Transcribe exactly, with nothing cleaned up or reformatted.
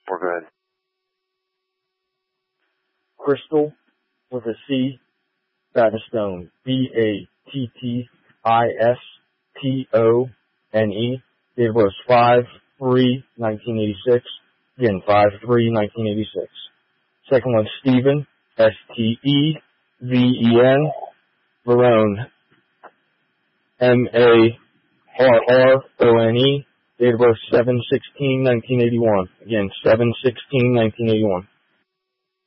We're good. Crystal with a C, Battistone, B A T T I S T O N E. Date of birth five three nineteen eighty-six. Again, five three nineteen eighty-six. Second one, Stephen, S T E V E N. Verone, M A R R O N E. Date of birth seven sixteen nineteen eighty-one. Again, seven sixteen nineteen eighty-one.